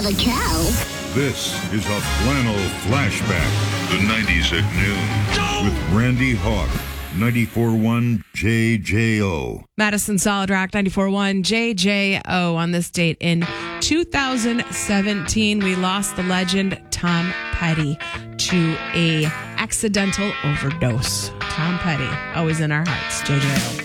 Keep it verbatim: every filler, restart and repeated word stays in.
have a cow. This is a flannel flashback. The nineties at noon. With Randy Hawk. ninety-four point one J J O. Madison Solid Rock ninety-four point one J J O. On this date in two thousand seventeen, we lost the legend Tom Petty to a accidental overdose. Tom Petty, always in our hearts. J J O.